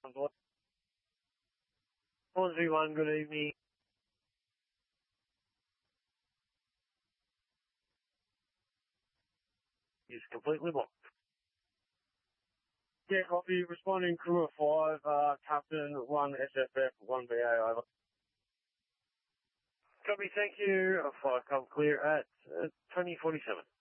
131, good evening. Is completely blocked. Yeah, copy. Responding crew of 5, Captain 1 SFF 1 BA over. Copy, thank you. 5 come clear at 2047.